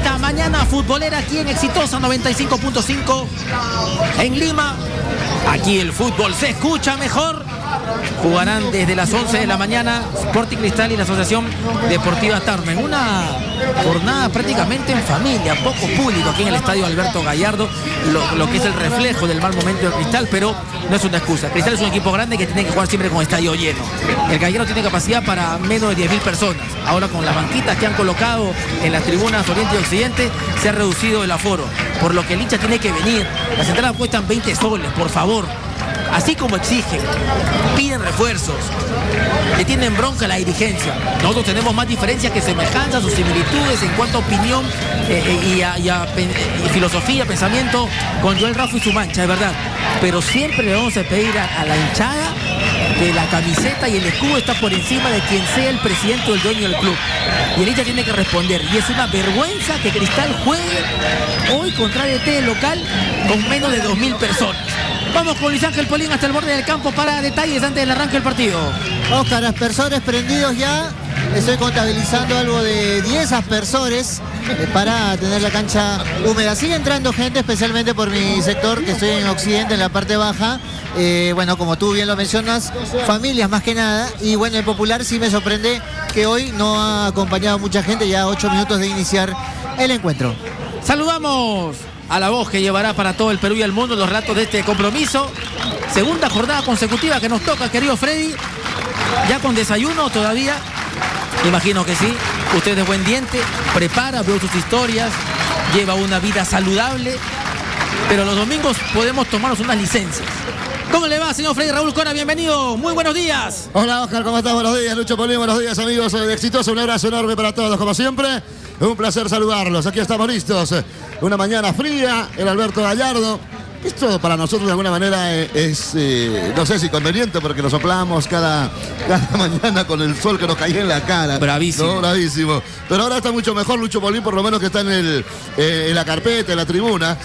esta mañana futbolera aquí en Exitosa 95.5 en Lima. Aquí el fútbol se escucha mejor. Jugarán desde las 11 de la mañana Sporting Cristal y la Asociación Deportiva Tarma. Una jornada prácticamente en familia, poco público aquí en el estadio Alberto Gallardo, lo que es el reflejo del mal momento de Cristal, pero no es una excusa. Cristal es un equipo grande que tiene que jugar siempre con estadio lleno. El Gallardo tiene capacidad para menos de 10.000 personas. Ahora con las banquitas que han colocado en las tribunas Oriente y Occidente se ha reducido el aforo, por lo que el hincha tiene que venir. Las entradas cuestan 20 soles, por favor. Así como exigen, piden refuerzos, le tienen bronca a la dirigencia. Nosotros tenemos más diferencias que semejanzas o similitudes en cuanto a opinión y filosofía, pensamiento con Joel Raffo y su mancha, es verdad. Pero siempre le vamos a pedir a la hinchada que la camiseta y el escudo está por encima de quien sea el presidente o el dueño del club. Y el hincha tiene que responder. Y es una vergüenza que Cristal juegue hoy contra ADT local con menos de 2.000 personas. Vamos con Luis Ángel Polín hasta el borde del campo para detalles antes del arranque del partido. Oscar, aspersores prendidos ya. Estoy contabilizando algo de 10 aspersores para tener la cancha húmeda. Sigue entrando gente, especialmente por mi sector, que estoy en Occidente, en la parte baja. Bueno, como tú bien lo mencionas, familias más que nada. Y bueno, el Popular sí me sorprende que hoy no ha acompañado mucha gente, ya 8 minutos de iniciar el encuentro. Saludamos a la voz que llevará para todo el Perú y el mundo los relatos de este compromiso. Segunda jornada consecutiva que nos toca, querido Freddy. Ya con desayuno todavía. Imagino que sí. Usted es buen diente, prepara, veo sus historias, lleva una vida saludable. Pero los domingos podemos tomarnos unas licencias. ¿Cómo le va, señor Freddy Raúl Cora? Bienvenido, muy buenos días. Hola, Oscar, ¿cómo estás? Buenos días, Lucho Polín, buenos días, amigos de Exitosa. Un abrazo enorme para todos, como siempre. Un placer saludarlos. Aquí estamos listos. Una mañana fría, el Alberto Gallardo. Esto para nosotros de alguna manera es, no sé si conveniente, porque nos soplamos cada mañana con el sol que nos caía en la cara. Bravísimo. ¿No? Bravísimo. Pero ahora está mucho mejor Lucho Polín, por lo menos que está en la carpeta, en la tribuna.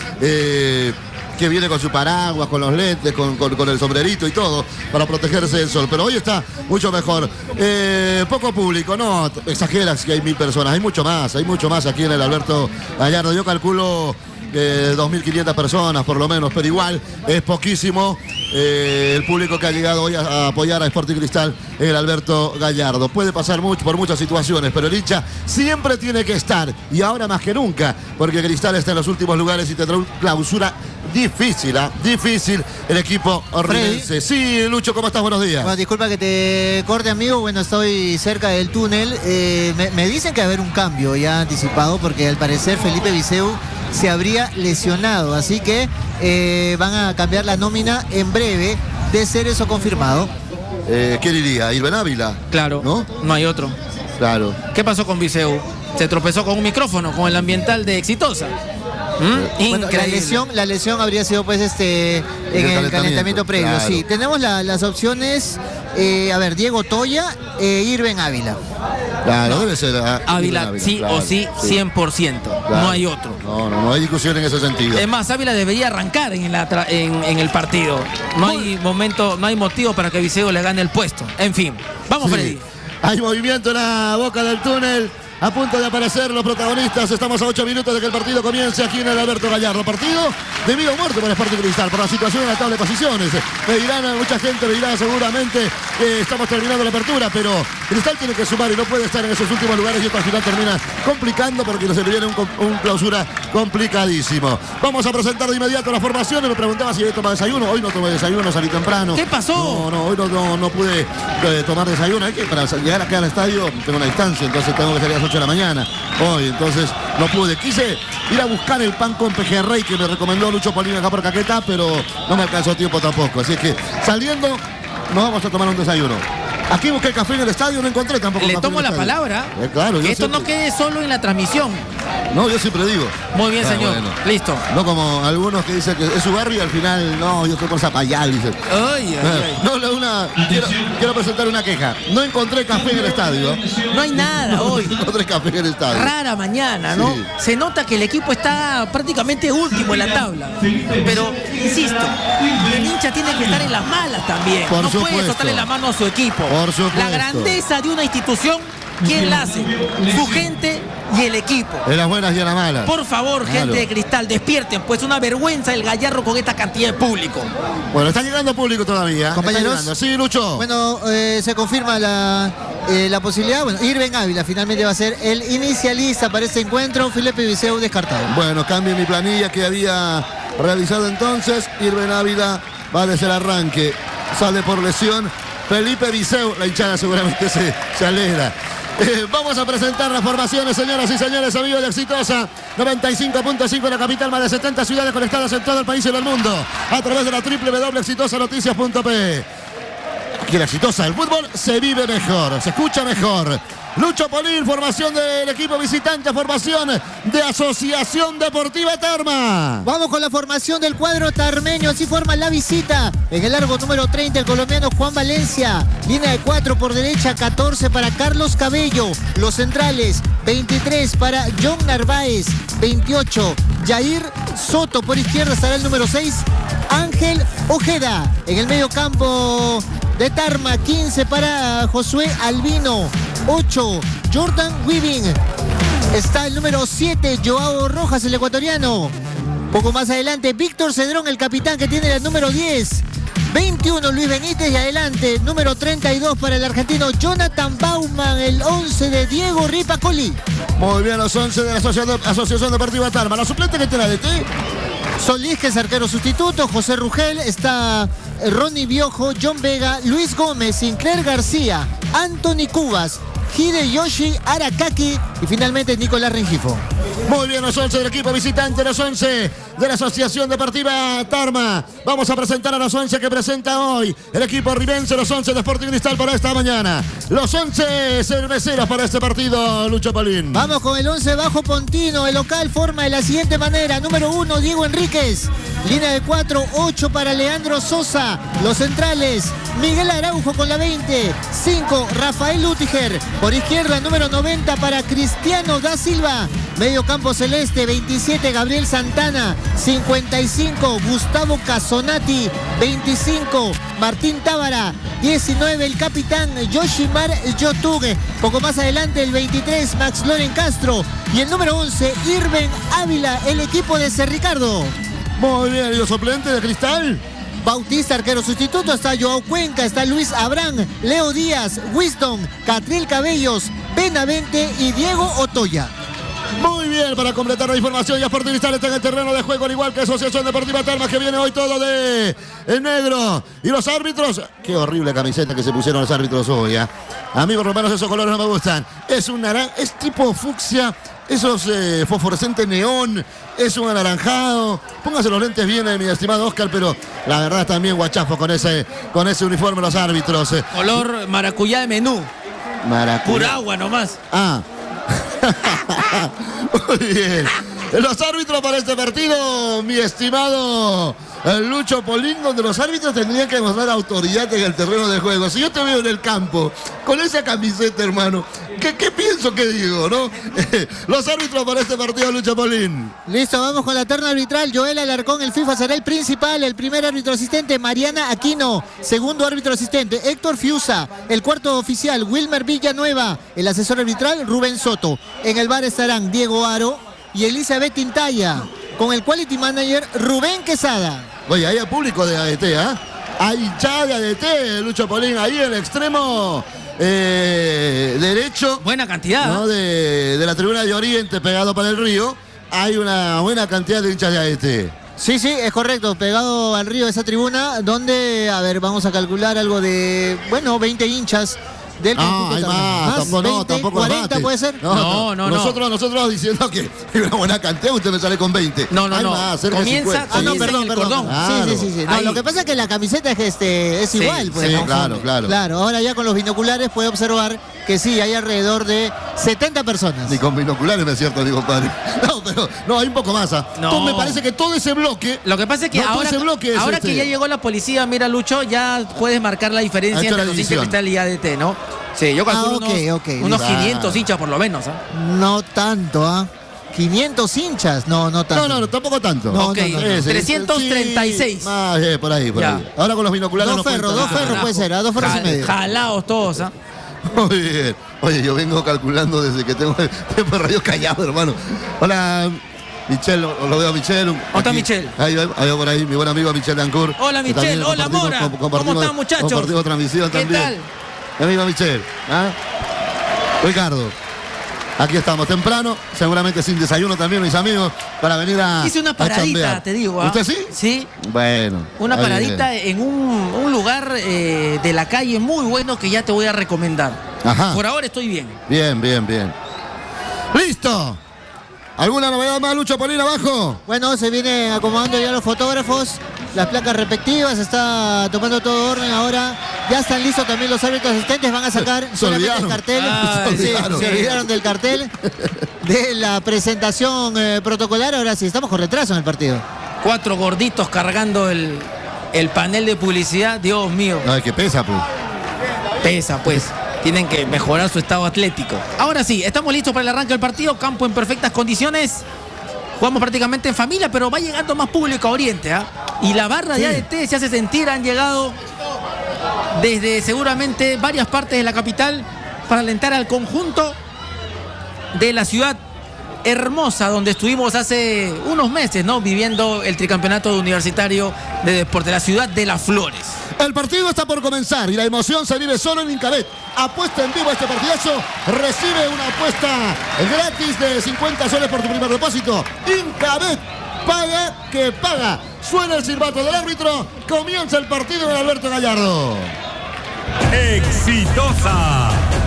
Que viene con su paraguas, con los lentes, con el sombrerito y todo, para protegerse del sol. Pero hoy está mucho mejor. Poco público, no exageras que hay 1.000 personas, hay mucho más aquí en el Alberto Gallardo. Yo calculo 2.500 personas por lo menos, pero igual es poquísimo el público que ha llegado hoy a apoyar a Sporting Cristal en el Alberto Gallardo. Puede pasar por muchas situaciones, pero el hincha siempre tiene que estar, y ahora más que nunca, porque Cristal está en los últimos lugares y tendrá una clausura difícil el equipo orrinense. Sí, Lucho, ¿cómo estás? Buenos días. Bueno, disculpa que te corte, amigo. Bueno, estoy cerca del túnel. Me dicen que va a haber un cambio ya anticipado, porque al parecer Felipe Viseu se habría lesionado, así que van a cambiar la nómina en breve, de ser eso confirmado. ¿Qué diría? ¿Irben Ávila? Claro, no hay otro. Claro. ¿Qué pasó con Viseu? Se tropezó con un micrófono, con el ambiental de Exitosa. Bueno, la lesión habría sido pues en el calentamiento previo. Claro. Sí, tenemos las opciones, a ver, Diego Toya e Irben Ávila. Claro, debe ser Ávila, sí, claro, o sí, 100%. Claro. No hay otro. No hay discusión en ese sentido. Es más, Ávila debería arrancar en el partido. No hay motivo para que Viseu le gane el puesto. En fin, vamos, sí. Freddy. Hay movimiento en la boca del túnel. A punto de aparecer los protagonistas. Estamos a 8 minutos de que el partido comience aquí en el Alberto Gallardo. Partido de vida o muerte para Sporting Cristal, por la situación en la tabla de posiciones. Mucha gente me dirá seguramente que estamos terminando la apertura, pero Cristal tiene que sumar y no puede estar en esos últimos lugares, y esto al final termina complicando, porque se le viene un clausura complicadísimo. Vamos a presentar de inmediato las formaciones. Me preguntaba si había tomado desayuno. Hoy no tomé desayuno, salí temprano. ¿Qué pasó? Hoy no pude tomar desayuno. Para llegar acá al estadio tengo una distancia, entonces tengo que salir a las 8 de la mañana hoy, entonces no pude. Quise ir a buscar el pan con pejerrey que me recomendó Lucho Polín acá por Caquetá, pero no me alcanzó tiempo tampoco, así que saliendo nos vamos a tomar un desayuno. Aquí busqué café en el estadio, no encontré tampoco. Le tomo la palabra. Claro, que esto no quede solo en la transmisión. No, yo siempre digo. Muy bien, señor. Bueno. Listo. No como algunos que dicen que es su barrio y al final, no, yo estoy con Zapayal, dicen. Ay. Quiero presentar una queja. No encontré café en el estadio. No hay nada hoy. No encontré café en el estadio. Rara mañana, ¿no? Sí. Se nota que el equipo está prácticamente último en la tabla. Pero, insisto, el hincha tiene que estar en las malas también. Por supuesto. Puede soltarle la mano a su equipo. Por supuesto. La grandeza de una institución, ¿quién la hace? Su gente y y el equipo. En las buenas y en las malas. Por favor, Claro. gente de Cristal, despierten, pues una vergüenza el Gallardo con esta cantidad de público. Bueno, está llegando público todavía. Compañeros. Está llegando. Sí, Lucho. Bueno, se confirma la posibilidad. Bueno, Irben Ávila finalmente va a ser el inicialista para este encuentro. Felipe Viseu descartado. Bueno, cambio mi planilla que había realizado entonces. Irben Ávila va desde el arranque. Sale por lesión. Felipe Viseu, la hinchada seguramente se alegra. Vamos a presentar las formaciones, señoras y señores, amigos de Exitosa 95.5 en la capital, más de 70 ciudades conectadas en todo el país y en el mundo a través de la www.exitosanoticias.p. Aquí en la Exitosa, el fútbol se vive mejor, se escucha mejor. Lucho Polín, formación del equipo visitante, formación de Asociación Deportiva Tarma. Vamos con la formación del cuadro tarmeño, así forma la visita. En el largo número 30, el colombiano Juan Valencia. Línea de 4 por derecha, 14 para Carlos Cabello. Los centrales, 23 para John Narváez, 28 Jair Soto. Por izquierda estará el número 6, Ángel Ojeda. En el medio campo de Tarma, 15 para Josué Albino, 8 Jordan Weaving. Está el número 7, Joao Rojas, el ecuatoriano. Poco más adelante, Víctor Cedrón, el capitán, que tiene el número 10. 21, Luis Benítez, y adelante, número 32 para el argentino Jonathan Bauman, el 11 de Diego Ripacoli. Muy bien, los 11 de la Asociación Deportiva Tarma. La suplente que tiene de ti. Solís, que es arquero sustituto, José Rugel, está Ronnie Biojo, John Vega, Luis Gómez, Sinclair García, Anthony Cubas, Hideyoshi Arakaki y finalmente Nicolás Rengifo. Muy bien, los 11 del equipo visitante, los 11 de la Asociación Deportiva Tarma. Vamos a presentar a los 11 que presenta hoy el equipo ribense, los 11 de Sporting Cristal para esta mañana. Los 11 cerveceros para este partido, Lucho Polín. Vamos con el 11 bajo Pontino. El local forma de la siguiente manera. Número 1, Diego Enríquez. Línea de 4, 8 para Leandro Sosa. Los centrales, Miguel Araujo con la 20. 5, Rafael Lutiger. Por izquierda, número 90 para Cristiano da Silva. Medio campo celeste, 27, Gabriel Santana. 55, Gustavo Casonati. 25, Martín Tábara. 19, el capitán Yoshimar Yotug. Poco más adelante, el 23, Max Loren Castro. Y el número 11, Irben Ávila, el equipo de Cerricardo. Muy bien, ¿y los suplentes de Cristal? Bautista, arquero sustituto, está Joao Cuenca, está Luis Abrán, Leo Díaz, Winston, Catriel Cabellos, Benavente y Diego Otoya. Muy bien, para completar la información, ya Sporting Cristal está en el terreno de juego, al igual que Asociación Deportiva Tarma, que viene hoy todo de negro. Y los árbitros, qué horrible camiseta que se pusieron los árbitros hoy, ¿eh? A mí por lo menos esos colores no me gustan. Es un naranja, es tipo fucsia, esos fosforescente neón, es un anaranjado. Póngase los lentes bien, mi estimado Oscar, pero la verdad también guachafo con ese uniforme los árbitros. Color maracuyá de menú. Maracuyá. Pura agua nomás. Ah. Muy bien. Los árbitros para este partido, mi estimado Lucho Polín, donde los árbitros tendrían que demostrar autoridad en el terreno de juego. Si yo te veo en el campo con esa camiseta, hermano, ¿qué pienso que digo, no? Los árbitros para este partido, Lucho Polín. Listo, vamos con la terna arbitral. Joel Alarcón, el FIFA, será el principal. El primer árbitro asistente, Mariana Aquino. Segundo árbitro asistente, Héctor Fiusa. El cuarto oficial, Wilmer Villanueva. El asesor arbitral, Rubén Soto. En el bar estarán Diego Aro y Elizabeth Tintaya, con el quality manager Rubén Quesada. Oye, hay público de ADT, ¿ah? Hay hinchada de ADT, Lucho Polín, ahí en el extremo derecho. Buena cantidad. ¿No? De la tribuna de Oriente, pegado para el río, hay una buena cantidad de hinchas de ADT. Sí, es correcto, pegado al río de esa tribuna, donde, a ver, vamos a calcular algo de, 20 hinchas del conjunto. Hay más, tampoco, 20, tampoco 40 mate. puede ser. No. Nosotros diciendo que hay una buena cantidad, usted me sale con 20. No. Hay más, cerca de Comienza 50. perdón. Claro. Sí. No, lo que pasa es que la camiseta es igual, pues. Sí, ¿no? claro. Claro, ahora ya con los binoculares puede observar que sí, hay alrededor de 70 personas. Ni con binoculares, ¿no es cierto, digo, padre? No, hay un poco más. ¿Ah? No. Entonces me parece que todo ese bloque. Lo que pasa es que todo ese bloque ahora es que ya llegó la policía, mira, Lucho, ya puedes marcar la diferencia entre los hinchas de Cristal y ADT, ¿no? Sí, yo calculo unos 500 hinchas por lo menos. ¿eh? No tanto, ¿ah? 500 hinchas, no tanto. No, tampoco tanto. No, ok, 336. Sí, por ahí. Ahora con los binoculares Dos ferros puede ser, dos ferros y medio. Jalados todos, ¿ah? Muy bien. Oye, yo vengo calculando desde que tengo tiempo de radio callado, hermano. Hola, Michelle, lo veo a Michelle. ¿Dónde está Michelle? Ahí va por ahí, mi buen amigo Michelle Dancourt. Hola, Michelle. Hola, Mora. ¿Cómo están, muchachos? Compartimos transmisión ¿Qué también. tal? Mi amigo Michelle. ¿Ah? Ricardo. Aquí estamos temprano, seguramente sin desayuno también, mis amigos, para venir a hice una paradita, te digo. ¿Usted sí? Sí. Bueno. Una paradita en un lugar de la calle muy bueno que ya te voy a recomendar. Ajá. Por ahora estoy bien. Bien. ¡Listo! ¿Alguna novedad más, Lucho Polín, abajo? Bueno, se vienen acomodando ya los fotógrafos, las placas respectivas, se está tomando todo orden ahora. Ya están listos también los árbitros asistentes, van a sacar solamente el cartel. Se olvidaron del cartel de la presentación protocolar. Ahora sí, estamos con retraso en el partido. 4 gorditos cargando el panel de publicidad, Dios mío. Ay, que pesa, pues. Pesa, pues. Tienen que mejorar su estado atlético. Ahora sí, estamos listos para el arranque del partido. Campo en perfectas condiciones. Jugamos prácticamente en familia, pero va llegando más público a Oriente, ¿eh? Y la barra de ADT se hace sentir. Han llegado desde seguramente varias partes de la capital para alentar al conjunto de la ciudad hermosa donde estuvimos hace unos meses, ¿no? Viviendo el tricampeonato universitario de deporte, la ciudad de las flores. El partido está por comenzar y la emoción se vive solo en Incabet. Apuesta en vivo este partidazo, recibe una apuesta gratis de 50 soles por tu primer depósito. Incabet, paga que paga. Suena el silbato del árbitro, comienza el partido con Alberto Gallardo. Exitosa.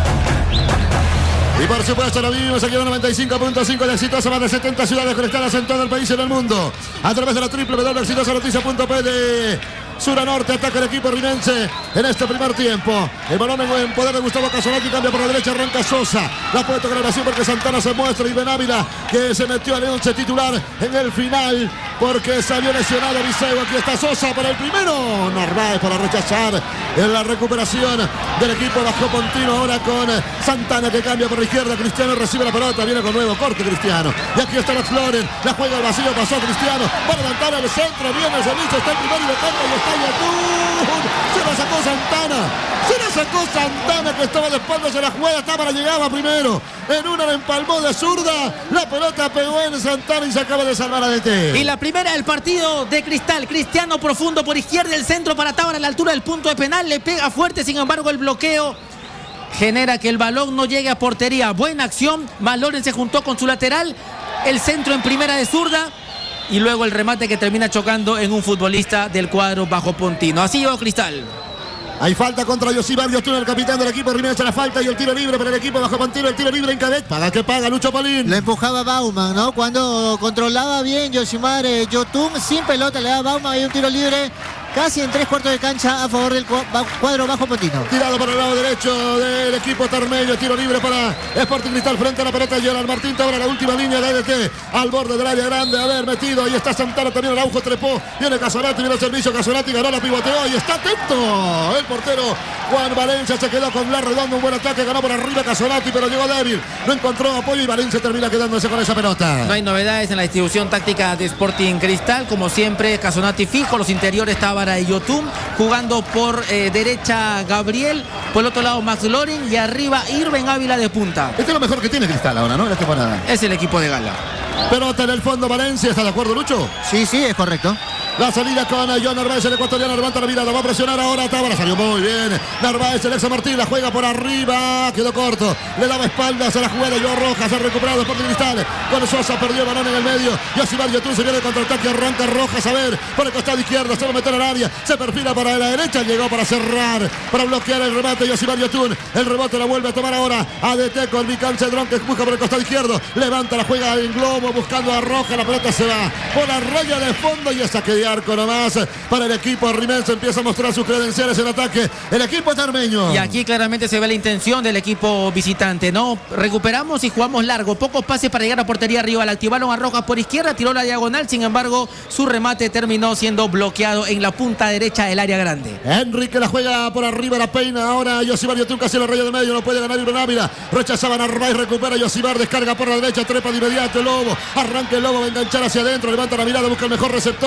Y por supuesto lo vivimos aquí en 95.5 de Exitosa, más de 70 ciudades conectadas en todo el país y en el mundo. A través de la www.exitosanoticia.p de sur a norte, ataca el equipo rimense en este primer tiempo. El balón en poder de Gustavo Casonati, cambia por la derecha, arranca Sosa. La puede tocar el porque Santana se muestra y Ben Ávila, que se metió al 11 titular en el final porque salió lesionado Viseu. Aquí está Sosa para el primero. Narváez para rechazar en la recuperación del equipo bajo Pontino. Ahora con Santana que cambia por la izquierda. Cristiano recibe la pelota, viene con nuevo corte Cristiano. Y aquí está Max Loren, la juega al vacío, pasó Cristiano. Va a levantar el centro, viene el servicio, está el primero y le toca y está Yotun. Se la sacó Santana. Se la sacó Santana, que estaba de espaldas, se la jugada, está para llegaba primero. En una le empalmó de zurda. La pelota pegó en Santana y se acaba de salvar a DT. Y la primera del partido de Cristal. Cristiano profundo por izquierda, el centro para Tábara a la altura del punto de penal. Le pega fuerte, sin embargo el bloqueo genera que el balón no llegue a portería. Buena acción. Maloren se juntó con su lateral. El centro en primera de zurda. Y luego el remate que termina chocando en un futbolista del cuadro bajo Pontino. Así llegó Cristal. Hay falta contra Yosibar Yotun, el capitán del equipo rimense. La falta y el tiro libre para el equipo bajo Pontino. El tiro libre en Cadet. Paga que paga, Lucho Polín. Le empujaba Bauman, ¿no? Cuando controlaba bien Yosimar Yotun, sin pelota le daba Bauman. Hay un tiro libre casi en 3/4 de cancha a favor del cuadro bajo Pontino. Tirado para el lado derecho del equipo tarmeño. Tiro libre para Sporting Cristal frente a la pelota. Gerard Martín Tábara, la última línea de ADT. Al borde del área grande. A ver, metido. Ahí está Santana también. Araujo trepó. Viene Casonati, viene el servicio. Casonati ganó, la pivoteó y está atento. El portero Juan Valencia se quedó con la redonda. Un buen ataque. Ganó por arriba Casonati, pero llegó débil. No encontró apoyo y Valencia termina quedándose con esa pelota. No hay novedades en la distribución táctica de Sporting Cristal. Como siempre, Casonati fijo. Los interiores Tábara y Yotun. Jugando por derecha Gabriel. Por el otro lado Max Loren. Y arriba Irben Ávila de punta. Este es lo mejor que tiene Cristal ahora, ¿no? En la temporada. Es el equipo de gala. Pelota en el fondo Valencia. ¿Está de acuerdo, Lucho? Sí, es correcto. La salida con John Narváez, el ecuatoriano, levanta la mirada, va a presionar ahora Tábara, salió muy bien. Narváez, el ex Martín, la juega por arriba, quedó corto, le daba espaldas a la jugada, Joao Rojas, ha recuperado Sporting Cristal. Cuando Sosa perdió el balón en el medio, Yosibar Yotun se viene de contraataque, arranca Rojas, a ver, por el costado izquierdo, se va a meter al área, se perfila para la derecha, llegó para cerrar, para bloquear el remate, Yosibar Yotun, el rebote la vuelve a tomar ahora ADT con Mican Cedrón, que busca por el costado izquierdo, levanta la juega en globo, buscando a Rojas, la pelota se va por la raya de fondo y es saque de arco nomás. Para el equipo rimense, empieza a mostrar sus credenciales en ataque el equipo tarmeño. Y aquí claramente se ve la intención del equipo visitante, ¿no? Recuperamos y jugamos largo, pocos pases para llegar a portería arriba. La activaron a Rojas por izquierda, tiró la diagonal, sin embargo su remate terminó siendo bloqueado en la punta derecha del área grande. Enrique la juega por arriba, la peina ahora Yosibar Yotun casi la raya del medio, no puede ganar Irben Ávila, rechazaba Narváez, recupera Yosibar, descarga por la derecha, trepa de inmediato el Lobo, arranca el Lobo, va a enganchar hacia adentro, levanta la mirada, busca el mejor receptor, con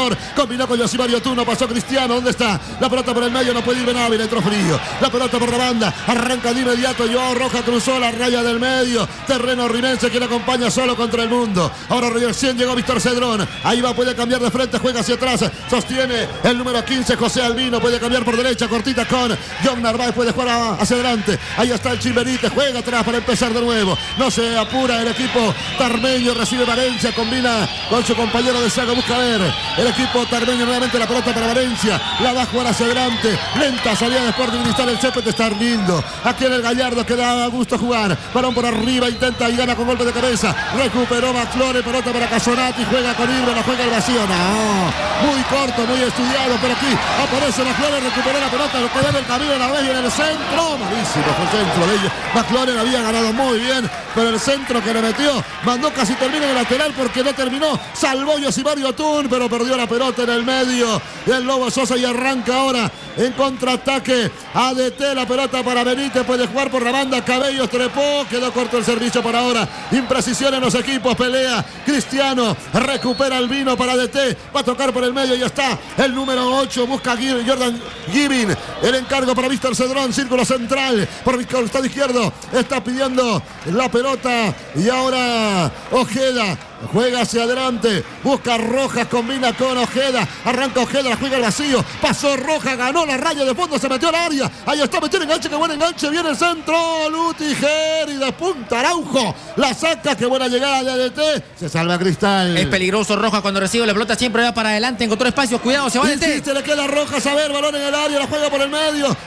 combinó con Yosimar Yotun, no pasó Cristiano, ¿dónde está? La pelota por el medio, no puede ir Benavi, entró frío. La pelota por la banda, arranca de inmediato, Joao Roja cruzó la raya del medio, terreno rimense que le acompaña solo contra el mundo. Ahora recién llegó Víctor Cedrón, ahí va, puede cambiar de frente, juega hacia atrás, sostiene el número 15, José Albino, puede cambiar por derecha, cortita con John Narváez, puede jugar hacia adelante, ahí está el Chimbenítez, juega atrás para empezar de nuevo, no se apura el equipo tarmeño, recibe Valencia, combina con su compañero de saga, busca ver el equipo tarmeño, nuevamente la pelota para Valencia, la va a jugar hacia adelante, lenta salida de Sporting Cristal, el césped está lindo, aquí en el Gallardo que da gusto jugar, balón por arriba, intenta y gana con golpe de cabeza, recuperó McLaren, pelota para Casonati, juega con Irvine, la juega el vacío, no, muy corto, muy estudiado, pero aquí aparece McLaren, recuperó la pelota, lo que debe el camino de la vez y en el centro, malísimo fue el centro de ellos, McLaren había ganado muy bien, pero el centro que le metió, mandó casi termina en el lateral porque no terminó, salvó Yosimar Yotun, pero perdió la pelota en el medio del Lobo Sosa y arranca ahora en contraataque ADT, la pelota para Benítez, puede jugar por la banda, Cabellos trepó, quedó corto el servicio por ahora, imprecisión en los equipos, pelea Cristiano, recupera el vino para ADT, va a tocar por el medio y está el número 8, busca Jordan Givin, el encargo para Víctor Cedrón, círculo central, por el costado izquierdo, está pidiendo la pelota y ahora Ojeda. Juega hacia adelante, busca Rojas, combina con Ojeda, arranca Ojeda, la juega al vacío, pasó Rojas, ganó la raya de fondo, se metió al área, ahí está, metió el enganche, qué buen enganche, viene el centro, Lutiger y de punta Araujo, la saca, qué buena llegada de ADT, se salva Cristal. Es peligroso Rojas cuando recibe la pelota, siempre va para adelante, encontró espacio, cuidado, se va ADT. Insiste, le queda Rojas, a ver, balón en el área, la juega por el medio,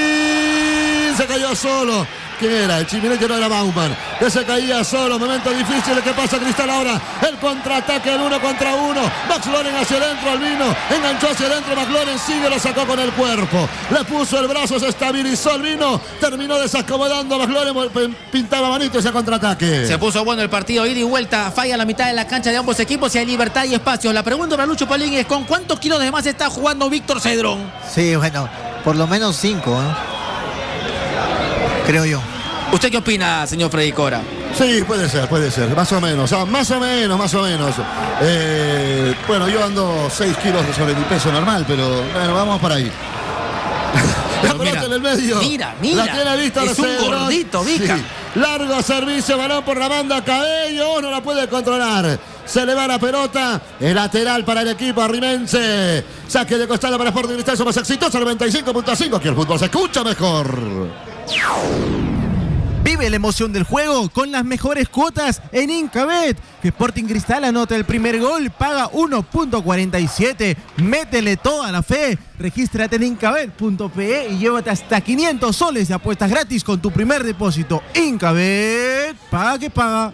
y se cayó solo. ¿Quién era? El Chiminete, no era Bauman, que se caía solo, momento difícil, ¿qué pasa Cristal ahora? El contraataque, el 1 contra 1, Max Loren hacia adentro, Albino, enganchó hacia adentro, Max Loren sigue, lo sacó con el cuerpo, le puso el brazo, se estabilizó Albino, terminó desacomodando, Max Loren pintaba manito ese contraataque. Se puso bueno el partido, ida y vuelta, falla la mitad de la cancha de ambos equipos y hay libertad y espacio. La pregunta para Lucho Palín es, ¿con cuántos kilos de más está jugando Víctor Cedrón? Sí, bueno, por lo menos 5, creo yo. ¿Usted qué opina, señor Freddy Cora? Sí, puede ser, más o menos. Bueno, yo ando 6 kilos sobre mi peso normal, pero bueno, vamos por ahí. La pelota en el medio. Mira. La tiene lista, es un gordito, Vica. Sí. Largo servicio, balón por la banda, Cabello, no la puede controlar. Se le va la pelota, el lateral para el equipo arrimense. Saque de costado para Sporting Cristal, somos exitosos, 95.5, que el fútbol se escucha mejor. Vive la emoción del juego con las mejores cuotas en Incabet. Que Sporting Cristal anota el primer gol, paga 1.47. Métele toda la fe. Regístrate en incabet.pe y llévate hasta 500 soles de apuestas gratis con tu primer depósito. Incabet, paga que paga.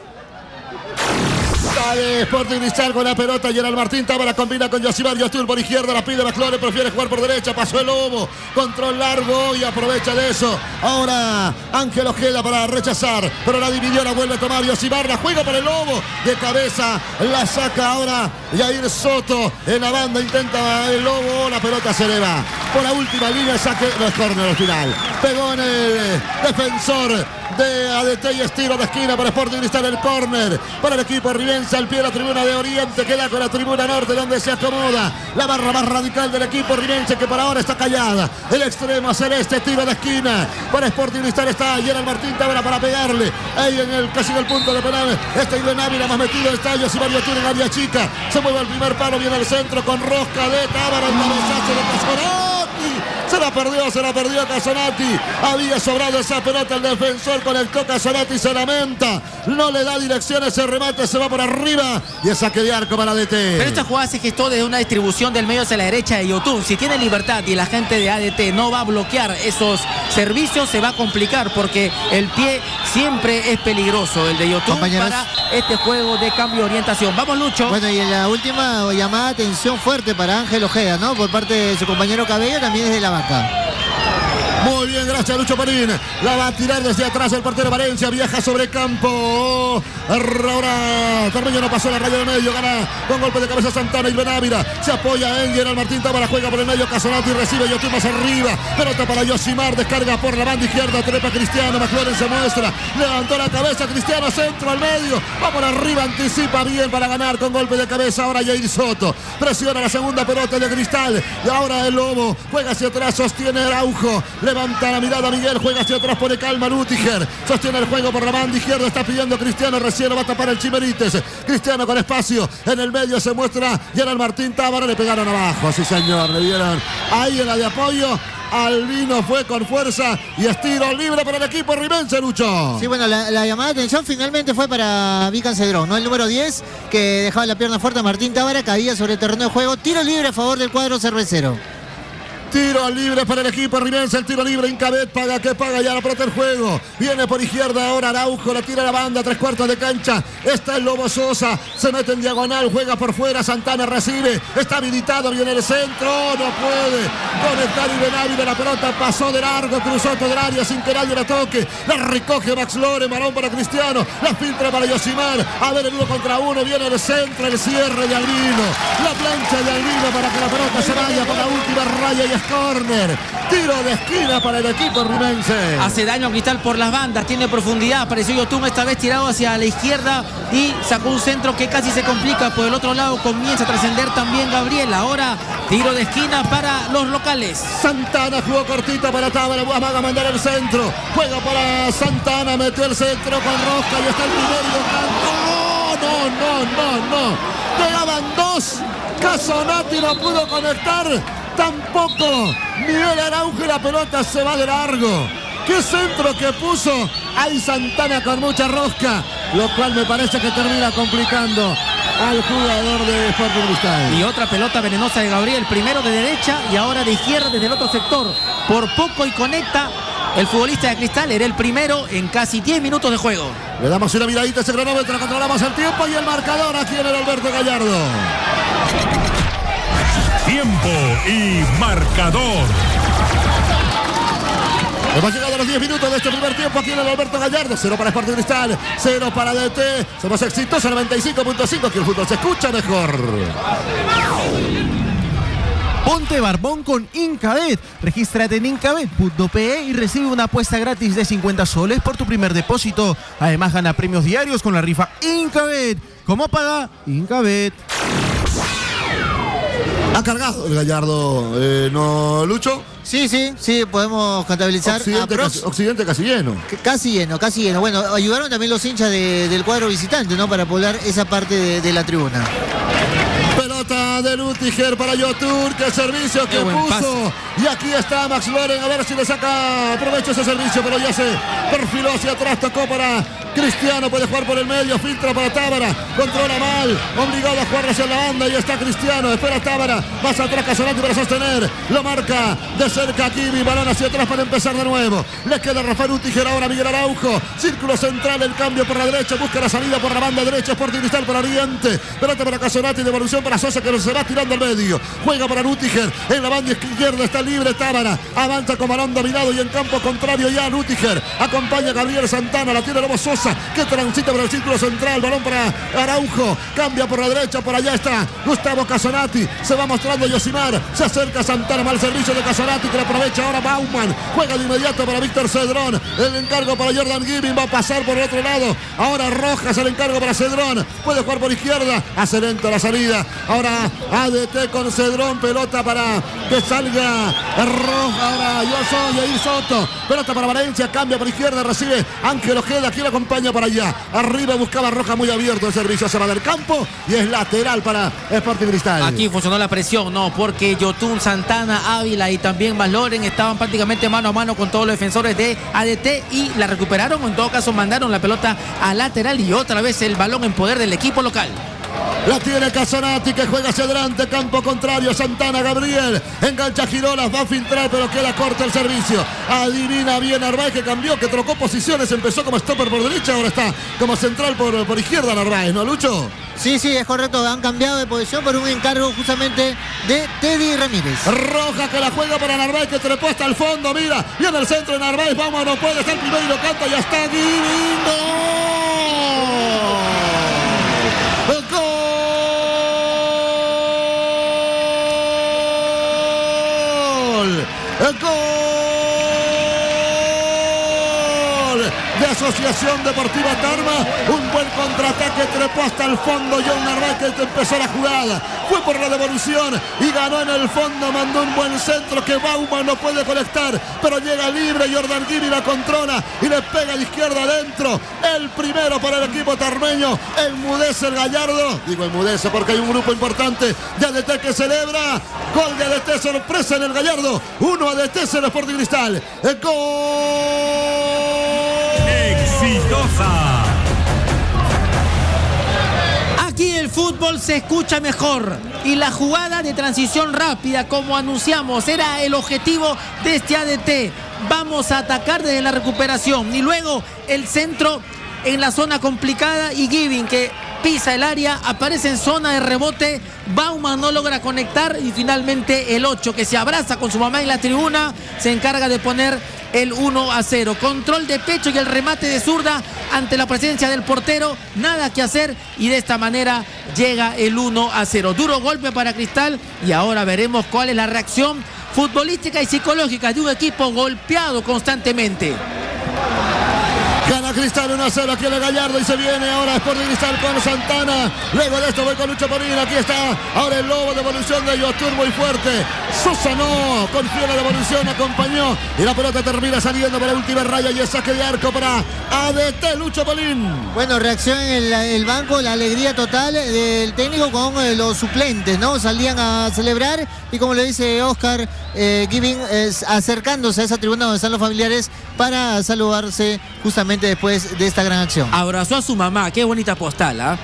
Sale Sporting Cristal con la pelota, Gerald Martín Tábara combina con Yosimar Yotun por izquierda, la pide McLaren, prefiere jugar por derecha, pasó el Lobo, control largo y aprovecha de eso. Ahora Ángel Ojeda para rechazar, pero la dividió, la vuelve a tomar Yosimar, la juega para el Lobo, de cabeza la saca ahora Yair Soto, en la banda intenta el Lobo, la pelota se le va. Por la última línea, saque, no es córner al final, pegó en el defensor de ADT y estilo de esquina para Sporting Cristal, el córner para el equipo rivense al pie de la tribuna de Oriente, queda con la tribuna norte donde se acomoda la barra más radical del equipo rivense que por ahora está callada. El extremo celeste, tiro de esquina para Sporting Cristal, está Gerald Martín Tábara para pegarle ahí en el casi del punto de penal. Este Irene Ávila más metido está Yosimar Yotun en área chica, se mueve al primer palo, viene al centro con rosca de Tábara, el cabezazo de Casonati. Se la perdió Casonati. Había sobrado esa pelota, el defensor conectó Casonati, se lamenta. No le da dirección ese remate, se va por arriba y es saque de arco para ADT. Pero esta jugada se gestó desde una distribución del medio hacia la derecha de Yotun. Si tiene libertad y la gente de ADT no va a bloquear esos servicios, se va a complicar porque el pie siempre es peligroso, el de Yotun, para este juego de cambio de orientación. Vamos, Lucho. Bueno, y en la última llamada, atención fuerte para Ángel Ojeda, ¿no? Por parte de su compañero Cabello, también desde la banca. Muy bien, gracias Lucho Perín. La va a tirar desde atrás el portero Valencia. Viaja sobre campo. Ahora Carmeño no pasó la raya de medio. Gana con golpe de cabeza Santana y Benávira. Se apoya en Gerald Martín Tábara. Juega por el medio Casonati. Recibe Yotun más arriba. Pelota para Yosimar. Descarga por la banda izquierda. Trepa Cristiano. McLaren se muestra. Levantó la cabeza Cristiano. Centro al medio. Va por arriba. Anticipa bien para ganar con golpe de cabeza. Ahora Jair Soto. Presiona la segunda pelota de Cristal. Y ahora el Lobo. Juega hacia atrás. Sostiene Araujo. Levanta la mirada Miguel. Juega hacia atrás. Pone calma Lutiger. Sostiene el juego por la banda izquierda. Está pidiendo Cristiano. Recién lo va a tapar el Chimerites. Cristiano con espacio. En el medio se muestra Gerald Martín Tábara. Le pegaron abajo. Sí, señor. Le dieron ahí en la de apoyo. Albino fue con fuerza y es tiro libre para el equipo rimense, Lucho. Sí, bueno, la llamada de atención finalmente fue para Vican Cedrón, ¿no? El número 10, que dejaba la pierna fuerte a Martín Tábara, caía sobre el terreno de juego. Tiro libre a favor del cuadro cervecero. Tiro libre para el equipo rimense, el tiro libre, Incabet paga que paga, ya la pelota el juego. Viene por izquierda ahora Araujo, la tira a la banda, 3/4 de cancha. Está el Lobo Sosa, se mete en diagonal, juega por fuera, Santana recibe, está habilitado, viene el centro, no puede conectar y Benávira, la pelota pasó de largo, cruzó todo el área sin que nadie la toque. La recoge Max Loren, balón para Cristiano, la filtra para Yosimar. A ver el 1 contra 1, viene el centro, el cierre de Albino, la plancha de Albino para que la pelota se vaya por la última raya y es córner. Tiro de esquina para el equipo rimense. Hace daño a Cristal por las bandas, tiene profundidad. Apareció Yotun esta vez tirado hacia la izquierda y sacó un centro que casi se complica. Por el otro lado comienza a trascender también Gabriel. Ahora tiro de esquina para los locales. Santana jugó cortita para Tábara. Amaga a mandar el centro. Juega para Santana. Metió el centro con Rosca y está el primero. No. Pegaban dos. Casonati no pudo conectar. Tampoco Miguel Araujo y la pelota se va de largo. Qué centro que puso ahí Santana con mucha rosca, lo cual me parece que termina complicando al jugador de Sporting Cristal. Y otra pelota venenosa de Gabriel, primero de derecha y ahora de izquierda desde el otro sector. Por poco y conecta el futbolista de Cristal, era el primero en casi 10 minutos de juego. Le damos una miradita a ese cronómetro, controlamos el tiempo y el marcador aquí en el Alberto Gallardo. Tiempo y marcador. Hemos llegado a los 10 minutos de este primer tiempo aquí en el Alberto Gallardo. 0 para Sporting Cristal, 0 para DT. Somos exitosos, 95.5. Aquí el fútbol se escucha mejor. Ponte Barbón con Incabet. Regístrate en incabet.pe y recibe una apuesta gratis de 50 soles por tu primer depósito. Además gana premios diarios con la rifa Incabet. ¿Cómo paga? Incabet. Ha cargado el Gallardo, ¿no, Lucho? Sí, podemos contabilizar. Occidente casi lleno. Casi lleno. Bueno, ayudaron también los hinchas del cuadro visitante, ¿no? Para poblar esa parte de la tribuna. Pelota de Lutiger para Yotun, qué servicio que puso. Pase. Y aquí está Max Loren, a ver si le saca provecho ese servicio, pero ya se perfiló hacia atrás, tocó para Cristiano, puede jugar por el medio, filtra para Tábara, controla mal, obligado a jugar hacia la banda, y está Cristiano, espera Tábara, pasa atrás Casonati para sostener, lo marca de cerca Kimi, balón hacia atrás para empezar de nuevo, le queda Rafael Lutiger, ahora Miguel Araujo, círculo central, el cambio por la derecha, busca la salida por la banda derecha, Sporting Cristal para Oriente, pelota para Casonati, devolución para Sosa que se va tirando al medio, juega para Lutiger, en la banda izquierda está libre Tábara, avanza con balón dominado y en campo contrario ya Lutiger, acompaña a Gabriel Santana, la tiene Lobo Sosa, que transita por el círculo central, balón para Araujo, cambia por la derecha, por allá está Gustavo Casonati, se va mostrando Yosimar, se acerca Santana, mal servicio de Casonati que lo aprovecha ahora Bauman, juega de inmediato para Víctor Cedrón, el encargo para Jordan Gibbing, va a pasar por el otro lado, ahora Rojas el encargo para Cedrón, puede jugar por izquierda, hace lento la salida, ahora ADT con Cedrón, pelota para que salga Rojas, ahora Jair Soto, pelota para Valencia, cambia por izquierda, recibe Ángel Ojeda, aquí lo acompaña para allá, arriba buscaba Rojas muy abierto, el servicio se va del campo y es lateral para Sporting Cristal. Aquí funcionó la presión, no, porque Yotun, Santana, Ávila y también Maloren estaban prácticamente mano a mano con todos los defensores de ADT y la recuperaron, o en todo caso mandaron la pelota a lateral y otra vez el balón en poder del equipo local. La tiene Casonati que juega hacia adelante, campo contrario, Santana, Gabriel, engancha Girolas, va a filtrar pero queda corto el servicio, adivina bien Narváez que cambió, que trocó posiciones, empezó como stopper por derecha, ahora está como central por izquierda Narváez, ¿no, Lucho? Sí, es correcto. Han cambiado de posición por un encargo justamente de Teddy Ramírez. Roja que la juega para Narváez, que trepó hasta el fondo. Mira, viene el centro de Narváez. Vamos, no puede. Está el primero y lo canta. Ya está Giving. ¡Gol! ¡Gol! De Asociación Deportiva Tarma, un buen contraataque, trepó hasta el fondo. John Narváez, que empezó la jugada, fue por la devolución y ganó en el fondo. Mandó un buen centro que Bauman no puede conectar, pero llega libre. Jordan Giving la controla y le pega de izquierda adentro. El primero para el equipo tarmeño. Enmudece el Gallardo, digo enmudece porque hay un grupo importante de ADT que celebra. Gol de ADT, sorpresa en el Gallardo. 1 ADT, el Sporting Cristal. ¡El gol! Exitosa. Aquí el fútbol se escucha mejor y la jugada de transición rápida, como anunciamos, era el objetivo de este ADT. Vamos a atacar desde la recuperación y luego el centro en la zona complicada y Giving, que pisa el área, aparece en zona de rebote. Bauman no logra conectar y finalmente el 8, que se abraza con su mamá en la tribuna, se encarga de poner el 1-0. Control de pecho y el remate de zurda ante la presencia del portero. Nada que hacer y de esta manera llega el 1-0. Duro golpe para Cristal y ahora veremos cuál es la reacción futbolística y psicológica de un equipo golpeado constantemente. Gana Cristal 1-0 aquí en el Gallardo y se viene ahora Sporting Cristal con Santana. Luego de esto voy con Lucho Polín. Aquí está ahora el lobo, devolución de Yotur muy fuerte. Sosa no, confió la devolución, acompañó y la pelota termina saliendo para la última raya y el saque de arco para ADT. Lucho Polín. Bueno, reacción en el banco, la alegría total del técnico con los suplentes, ¿no? Salían a celebrar y como le dice Oscar, Giving acercándose a esa tribuna donde están los familiares para saludarse justamente después de esta gran acción. Abrazó a su mamá, qué bonita postal, ¿ah?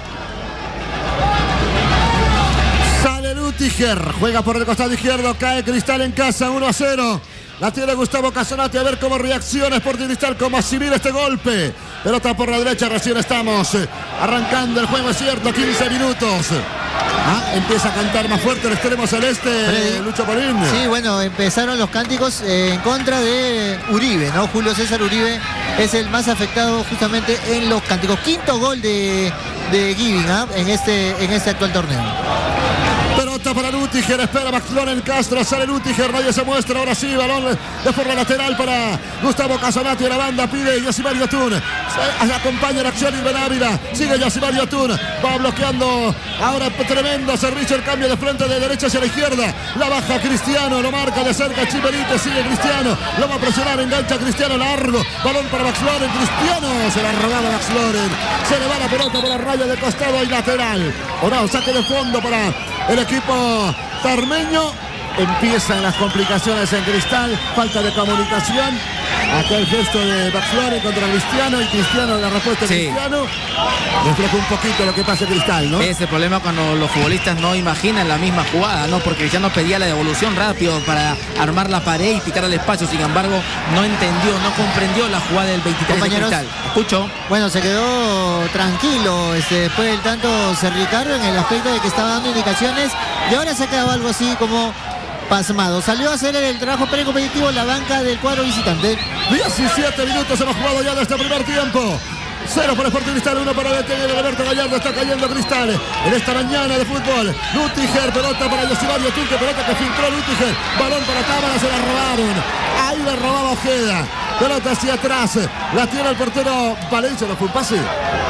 Sale Lutiger, juega por el costado izquierdo, cae Cristal en casa, 1-0. La tiene Gustavo Casonati, a ver cómo reacciona Sporting Cristal, cómo asimila este golpe. Pelota por la derecha, recién estamos arrancando el juego, es cierto, 15 minutos. Empieza a cantar más fuerte el extremo celeste, Lucho Polín. Sí, bueno, empezaron los cánticos en contra de Uribe, ¿no? Julio César Uribe es el más afectado justamente en los cánticos. Quinto gol de Giving en este actual torneo. Pelota para Lutiger, espera Max Loren Castro, sale Lutiger, nadie se muestra, ahora sí, balón de forma lateral para Gustavo Casonati, la banda pide Yosimar Yotun, acompaña la acción Irben Ávila, sigue Yosimar Yotun, va bloqueando, ahora tremendo servicio, el cambio de frente de derecha hacia la izquierda, la baja Cristiano, lo marca de cerca Chimerite, sigue Cristiano, lo va a presionar, engancha Cristiano largo, balón para Max Loren, Cristiano, se la robaba Max Loren, se le va la pelota por la raya de costado y lateral, ahora saque de fondo para el equipo tarmeño. Empiezan las complicaciones en Cristal, falta de comunicación. Acá el gesto de Max Loren contra Cristiano y Cristiano, la respuesta de Cristiano. Refleja un poquito lo que pasa en Cristal, ¿no? Ese problema cuando los futbolistas no imaginan la misma jugada, ¿no? Porque Cristiano pedía la devolución rápido para armar la pared y picar el espacio. Sin embargo, no entendió, no comprendió la jugada del 23 de Cristal. Escucho. Bueno, se quedó tranquilo después del tanto Ricardo en el aspecto de que estaba dando indicaciones y ahora se ha quedado algo así como pasmado. Salió a hacer el trabajo precompetitivo en la banca del cuadro visitante. 17 minutos hemos jugado ya de este primer tiempo. 0 para Sporting Cristal, 1 para DT de Roberto Gallardo. Está cayendo Cristal en esta mañana de fútbol. Lutiger, pelota para Yosimar Yotun, pelota que filtró Lutiger. Balón para Tábara, se la robaron. Ahí le robaba Ojeda. Pelota hacia atrás. La tiene el portero Valencia. ¿No fue un pase?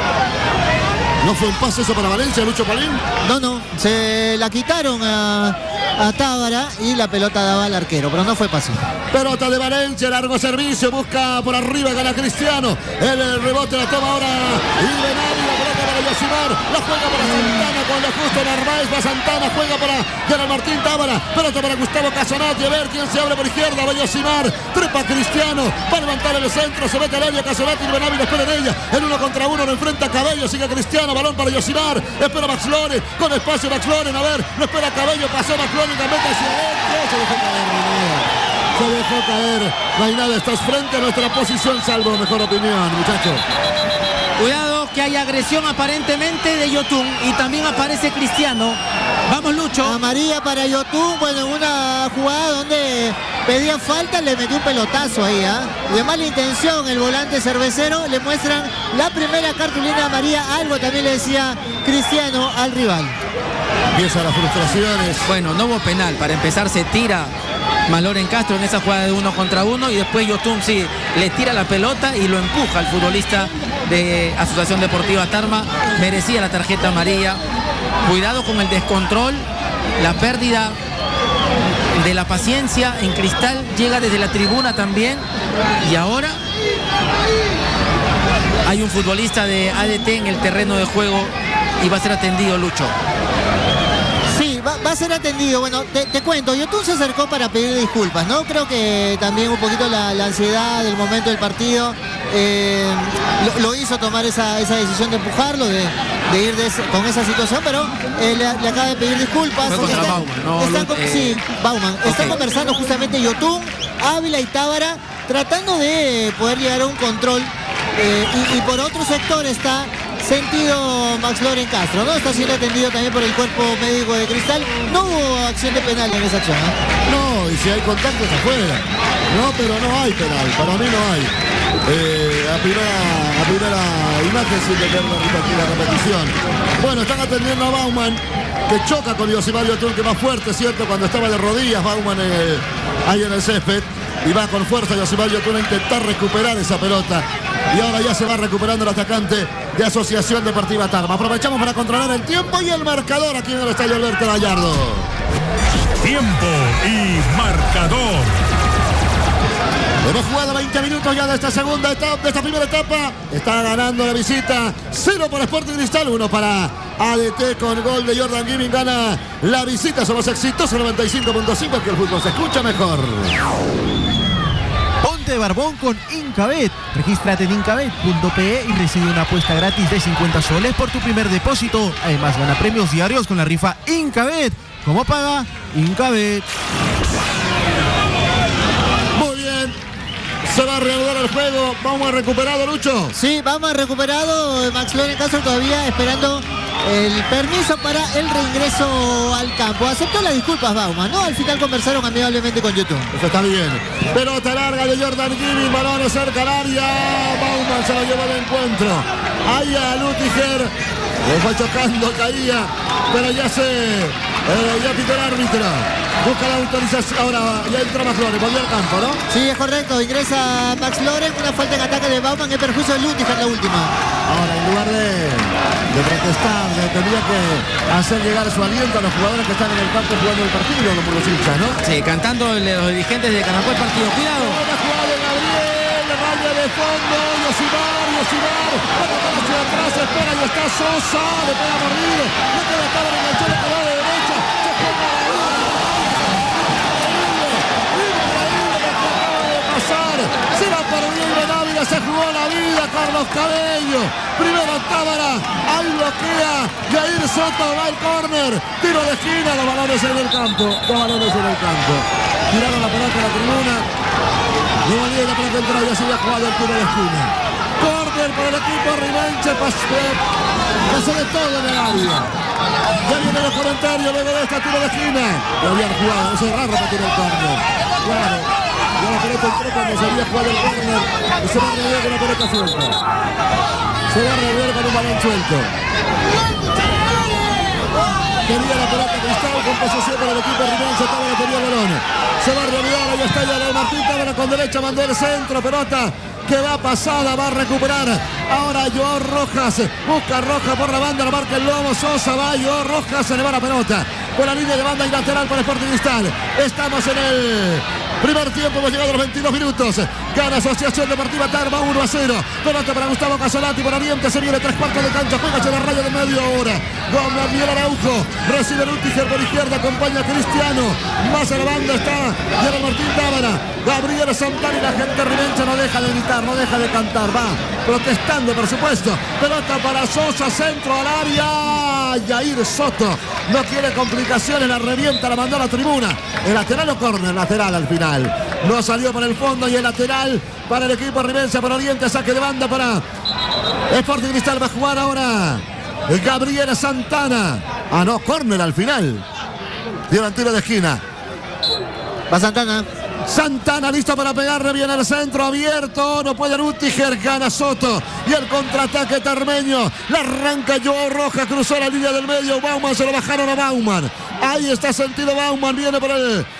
¿No fue un pase eso para Valencia, Lucho Polín? No, se la quitaron a Tábara y la pelota daba al arquero, pero no fue pase. Pelota de Valencia, largo servicio, busca por arriba, gana Cristiano. El rebote la toma ahora Irben Ávila, la pelota para Yosimar, la juega para Santana con el ajuste Narváez, va Santana, juega para Gerard Martín Tábara, pelota para Gustavo Casonati, a ver quién se abre por izquierda, va Yosimar, trepa Cristiano, va a levantar en el centro, se mete al área Casonati, Irben Ávila espera en ella, el 1 contra 1, lo enfrenta a Cabello, sigue Cristiano, balón para Yosimar, espera Max Loren, con espacio Max Loren, a ver, lo espera Cabello, pasó Max Loren, la mete hacia adentro, se dejó caer, no hay nada, estás frente a nuestra posición, salvo mejor opinión, muchachos. Cuidado que hay agresión aparentemente de Yotun y también aparece Cristiano. Vamos, Lucho. Amarilla para Yotun, bueno, en una jugada donde pedían falta, le metió un pelotazo ahí, de mala intención el volante cervecero, le muestran la primera cartulina amarilla, algo también le decía Cristiano al rival. Empiezan las frustraciones. Bueno, no hubo penal, para empezar se tira Maloren Castro en esa jugada de 1 contra 1 y después Yotun sí le tira la pelota y lo empuja al futbolista de Asociación Deportiva Tarma, merecía la tarjeta amarilla. Cuidado con el descontrol, la pérdida de la paciencia en Cristal, llega desde la tribuna también y ahora hay un futbolista de ADT en el terreno de juego y va a ser atendido, Lucho. Va a ser atendido. Bueno, te cuento, Yotun se acercó para pedir disculpas, ¿no? Creo que también un poquito la ansiedad del momento del partido lo hizo tomar esa decisión de empujarlo, de ir con esa situación, pero le acaba de pedir disculpas. Bauman. Están conversando justamente Yotun, Ávila y Tábara, tratando de poder llegar a un control. Y por otro sector está sentido Max Loren Castro, ¿no? Está siendo atendido también por el cuerpo médico de Cristal. No hubo acción de penal en esa acción, No, y si hay contacto es afuera. No, pero no hay penal, para mí no hay. A primera imagen sin tener la repetición. Bueno, están atendiendo a Bauman, que choca con Yosimar Yotun, que más fuerte, ¿cierto? Cuando estaba de rodillas Bauman ahí en el césped. Y va con fuerza Yosimar Yotun a intentar recuperar esa pelota. Y ahora ya se va recuperando el atacante de Asociación Deportiva Tarma. Aprovechamos para controlar el tiempo y el marcador aquí en el estadio Alberto Gallardo. Tiempo y marcador. Hemos jugado 20 minutos ya de esta segunda etapa, de esta primera etapa. Está ganando la visita. 0 para Sporting Cristal, 1 para ADT con gol de Jordan Giving. Gana la visita. Somos exitosos 95.5, que el fútbol se escucha mejor. Ponte Barbón con Incabet. Regístrate en incabet.pe y recibe una apuesta gratis de 50 soles por tu primer depósito. Además, gana premios diarios con la rifa Incabet. ¿Cómo paga? Incabet. Muy bien. Se va a reanudar el juego. Vamos a recuperado, Lucho. Sí, vamos a recuperado. Max Loren Castro todavía esperando el permiso para el reingreso al campo. Aceptó las disculpas Bauman, ¿no? Al final conversaron amigablemente con Yotun. Eso está bien. Pelota larga de Jordan Giving, balón cerca al área. Bauman se lo lleva al encuentro. Ahí a Lutiger. Le fue chocando, caía. Pero ya pitó el árbitro. Busca la autorización. Ahora ya entra Max Loren. Volvió al campo, ¿no? Sí, es correcto. Ingresa Max Loren. Una falta en ataque de Bauman en perjuicio de Lutiger la última. Ahora, en lugar de protestar, tendría que hacer llegar su aliento a los jugadores que están en el campo jugando el partido, los burguesistas, ¿no? Sí, cantando los dirigentes de Caracol partido. Cuidado. Buena jugada de Gabriel, raya de fondo, Yosimar, hacia atrás, espera y está Sosa, le pega mordido, no queda Tábara en el suelo, que va de derecha, se juega la vida. Increíble lo que acaba de pasar, se la perdió Iván Ávila, se jugó la vida Carlos Cabello. Primero Tábara, ahí bloquea, Jair Soto va al córner, tiro de esquina, los balones en el campo, tiraron la pelota a la tribuna, no valía la pelota entrada, ya se había jugado el tiro de esquina. Córner para el equipo Rimanche, pasó de todo en el área. Ya vienen los comentarios luego de este tiro de esquina. Lo habían jugado, eso es raro para tirar el córner. Claro. Ya la pelota entró cuando se había jugado el córner y se va a revolver con la pelota suelta. Se va a revolver con un balón suelto. Tenía la pelota Cristal con posesión para el equipo Rimense. Tábara tenía el balón. Se va a revolver, ahí está ya el Martín. Tábara con derecha mandó el centro, pelota que va pasada, va a recuperar. Ahora Joao Rojas, busca Rojas por la banda, la marca el Lobo Sosa, va Joao Rojas, se le va la pelota por la línea de banda y lateral para Sporting Cristal. Estamos en el primer tiempo, hemos llegado a los 22 minutos. Gana Asociación Deportiva Tarma 1-0. Pelota para Gustavo Casolati por Oriente, se viene 3/4 de cancha, juega hacia la raya de medio ahora. Gabriel Araujo, recibe Lutiger por izquierda, acompaña a Cristiano. Más a la banda está Gerard Martín Tábara. Gabriel Santana y la gente rimense no deja de gritar, no deja de cantar, va protestando por supuesto. Pelota para Sosa, centro al área. Jair Soto no quiere complicaciones, la revienta, la mandó a la tribuna. ¿El lateral o córner? Lateral al final. No salió por el fondo y el lateral para el equipo rimense por Oriente, saque de banda para Sporting Cristal va a jugar ahora Gabriel Santana. Ah, no, córner al final. Dieron tiro de esquina. Va Santana. Santana listo para pegarle, viene al centro abierto, no puede Rüdiger, gana Soto y el contraataque termeño, la arranca Joao Rojas, cruzó la línea del medio, Bauman, se lo bajaron a Bauman, ahí está sentido Bauman, viene por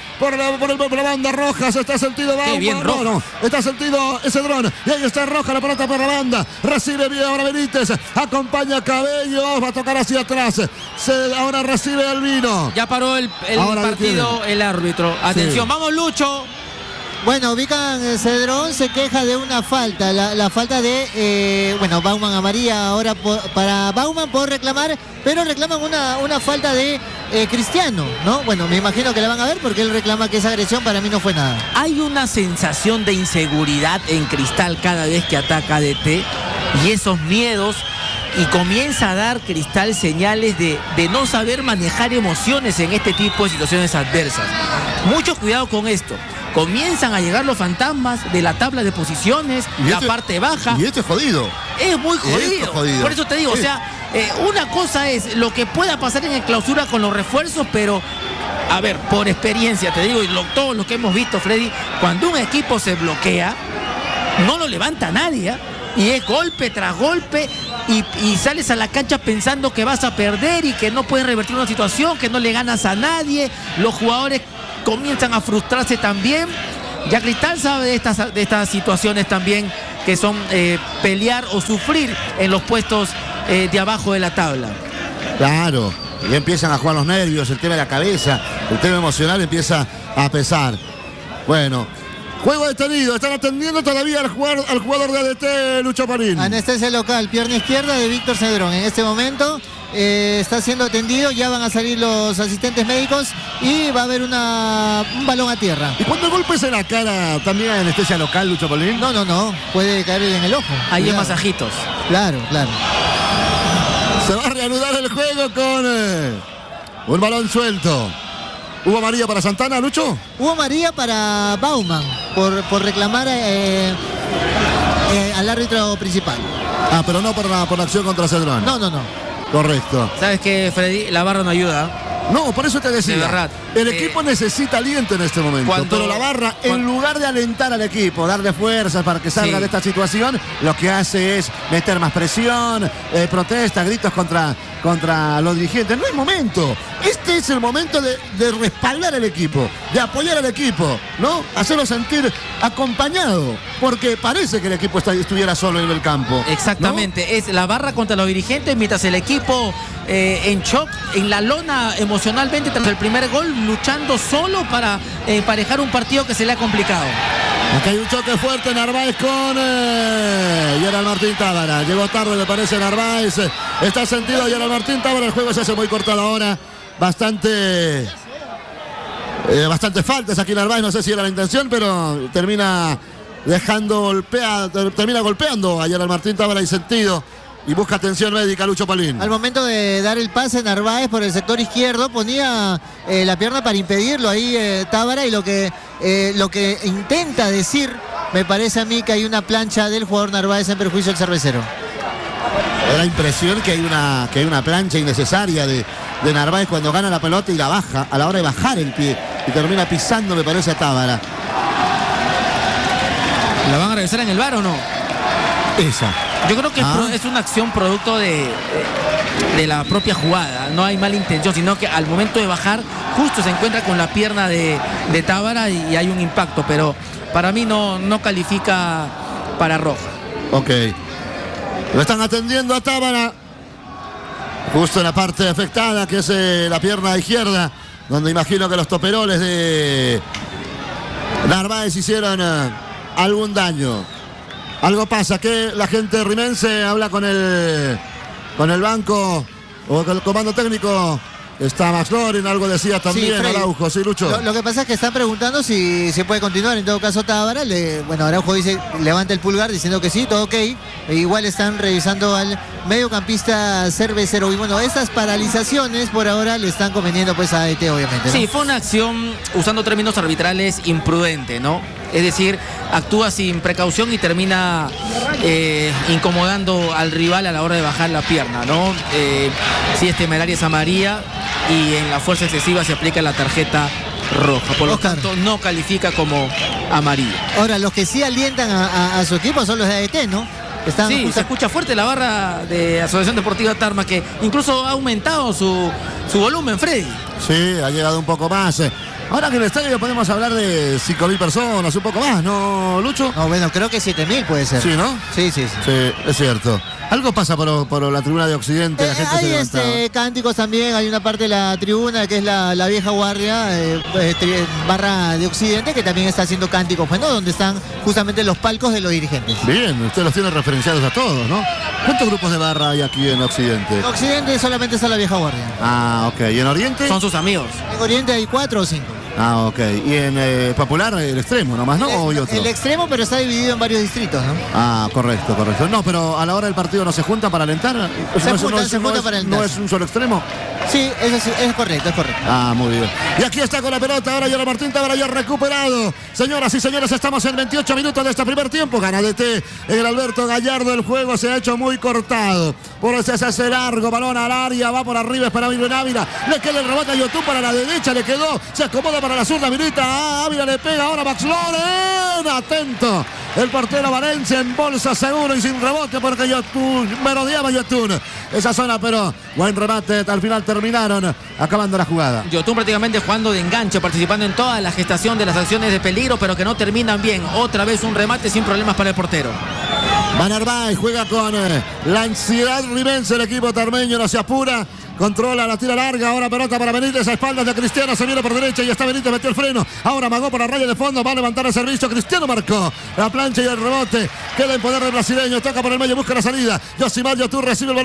la banda Rojas, está sentido Bauman, bien, no, está sentido ese dron, y ahí está Rojas, la pelota por la banda, recibe bien ahora Benítez, acompaña a Cabello, va a tocar hacia atrás, ahora recibe Albino. Ya paró el partido el árbitro. Atención, vamos Lucho. Bueno, ubican Cedrón, se queja de una falta, la falta de, Bauman a María ahora para Bauman por reclamar, pero reclaman una falta de Cristiano, ¿no? Bueno, me imagino que la van a ver porque él reclama que esa agresión para mí no fue nada. Hay una sensación de inseguridad en Cristal cada vez que ataca a DT y esos miedos, y comienza a dar Cristal señales de no saber manejar emociones en este tipo de situaciones adversas. Mucho cuidado con esto. Comienzan a llegar los fantasmas de la tabla de posiciones, la parte baja. Y este es jodido. Es muy jodido. Por eso te digo, o sea, una cosa es lo que pueda pasar en el clausura con los refuerzos, pero, a ver, por experiencia, te digo, y todo lo que hemos visto, Freddy, cuando un equipo se bloquea, no lo levanta nadie, y es golpe tras golpe, y sales a la cancha pensando que vas a perder y que no puedes revertir una situación, que no le ganas a nadie. Los jugadores comienzan a frustrarse también. Ya Cristal sabe de estas situaciones también, que son pelear o sufrir en los puestos de abajo de la tabla. Claro, y empiezan a jugar los nervios, el tema de la cabeza, el tema emocional empieza a pesar. Bueno, juego detenido, están atendiendo todavía al jugador de ADT, Lucho Palín. Anestesia local, pierna izquierda de Víctor Cedrón. En este momento está siendo atendido, ya van a salir los asistentes médicos y va a haber un balón a tierra. ¿Y cuando el golpe es en la cara, también hay anestesia local, Lucho Palín? No, puede caer en el ojo. Ahí hay masajitos. Claro. Se va a reanudar el juego con un balón suelto. ¿Hubo amarilla para Santana, Lucho? Hubo amarilla para Bauman por reclamar al árbitro principal. Ah, pero no por la acción contra Cedrón. No. Correcto. ¿Sabes qué, Freddy? La barra no ayuda. No, por eso te decía. De verdad. El equipo necesita aliento en este momento. Pero la barra, en lugar de alentar al equipo, darle fuerza para que salga de esta situación, lo que hace es meter más presión, protestas, gritos contra los dirigentes. No es momento. Este es el momento de respaldar al equipo, de apoyar al equipo, ¿no? Hacerlo sentir acompañado, porque parece que el equipo estuviera solo en el campo. Exactamente, ¿no? Es la barra contra los dirigentes, mientras el equipo en shock, en la lona emocionalmente tras el primer gol, luchando solo para emparejar un partido que se le ha complicado. Acá hay un choque fuerte, Narváez con Gerald Martín Tábara. Llegó tarde, me parece, Narváez. Está sentido Gerald Martín Tábara. El juego se hace muy cortado ahora. Bastante faltas aquí Narváez. No sé si era la intención, pero termina golpeando a Gerald Martín Tábara y sentido. Y busca atención médica, Lucho Palín. Al momento de dar el pase, Narváez por el sector izquierdo ponía la pierna para impedirlo ahí Tábara, y lo que intenta decir, me parece a mí que hay una plancha del jugador Narváez en perjuicio del cervecero. Da la impresión que hay una plancha innecesaria de Narváez cuando gana la pelota y la baja a la hora de bajar el pie y termina pisando, me parece, a Tábara. ¿La van a revisar en el VAR o no? Esa. Yo creo que es una acción producto de la propia jugada. No hay mala intención, sino que al momento de bajar justo se encuentra con la pierna de Tábara y hay un impacto. Pero para mí no califica para roja. Ok. Lo están atendiendo a Tábara. Justo en la parte afectada, que es la pierna izquierda, donde imagino que los toperoles de Narváez hicieron algún daño. Algo pasa, que la gente rimense habla con el banco o con el comando técnico. Está Max Lorin, algo decía también, sí, Araujo, sí, Lucho. Lo que pasa es que están preguntando si se puede continuar. En todo caso, Tábara, Araujo dice, levanta el pulgar diciendo que sí, todo ok. Igual están revisando al mediocampista cervecero. Y bueno, estas paralizaciones por ahora le están conveniendo pues a ADT, obviamente, ¿no? Sí, fue una acción, usando términos arbitrales, imprudente, ¿no? Es decir, actúa sin precaución y termina incomodando al rival a la hora de bajar la pierna, ¿no? Si es temeraria es amarilla y en la fuerza excesiva se aplica la tarjeta roja. Por lo tanto, no califica como amarilla. Ahora, los que sí alientan a su equipo son los de ADT, ¿no? Sí, se escucha fuerte la barra de Asociación Deportiva Tarma, que incluso ha aumentado su volumen, Freddy. Sí, ha llegado un poco más. Ahora que en el estadio podemos hablar de 5.000 personas, un poco más, ¿no, Lucho? No, bueno, creo que 7.000 puede ser. Sí, ¿no? Sí. Sí, es cierto. Algo pasa por la tribuna de Occidente, la gente hay se cánticos también, hay una parte de la tribuna que es la vieja guardia, barra de Occidente, que también está haciendo cánticos, bueno, donde están justamente los palcos de los dirigentes. Bien, usted los tiene referenciados a todos, ¿no? ¿Cuántos grupos de barra hay aquí en Occidente? En Occidente solamente está la vieja guardia. Ah, ok. ¿Y en Oriente? Son sus amigos. En Oriente hay 4 o 5. Ah, ok. ¿Y en Popular el extremo nomás, no? ¿O hay otro? El extremo, pero está dividido en varios distritos, ¿no? Ah, correcto. No, pero a la hora del partido no se junta para alentar. Se junta para alentar. ¿No es un solo extremo? Sí, eso sí, es correcto. Ah, muy bien. Y aquí está con la pelota, ahora Yara Martín Tábara ya recuperado. Señoras y señores, estamos en 28 minutos de este primer tiempo. Gana DT en el Alberto Gallardo. El juego se ha hecho muy cortado. Por eso se hace largo, balón al área, va por arriba, es para Milton Ávila. Le queda el rebote a YouTube para la derecha, le quedó, se acomoda para la zurda, Milita. Ávila le pega ahora Max Loren. Atento. El portero Valencia en bolsa seguro y sin rebote porque Yotun merodeaba Yotun esa zona, pero buen remate. Al final terminaron acabando la jugada. Yotun prácticamente jugando de enganche, participando en toda la gestación de las acciones de peligro, pero que no terminan bien. Otra vez un remate sin problemas para el portero. Van Arbay juega con la ansiedad rimense. El equipo tarmeño no se apura. Controla la tira larga, ahora pelota para Benítez a espaldas de Cristiano, se viene por derecha y está Benítez, metió el freno, ahora amagó por la raya de fondo, va a levantar el servicio, Cristiano marcó la plancha y el rebote, queda en poder del brasileño, toca por el medio, busca la salida, Josimar Yotun recibe el balón.